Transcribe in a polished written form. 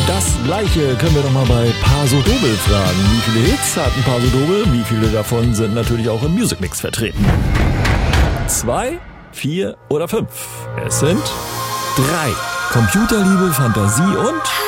Das Gleiche können wir doch mal bei Paso Doble fragen. Wie viele Hits hatten Paso Doble? Wie viele davon sind natürlich auch im Music Mix vertreten? 2, 4 oder 5? Es sind 3. Computerliebe, Fantasie und